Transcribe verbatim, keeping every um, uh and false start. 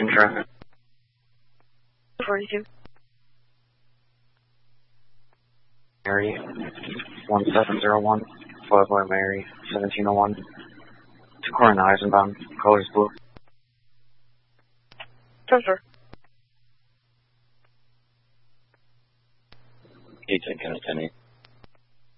traffic. forty-two. Mary, one seven zero one, Floodway Mary, seventeen oh one. To Corner Eisenbound, colors blue. Transfer. eight ten, Kennedy.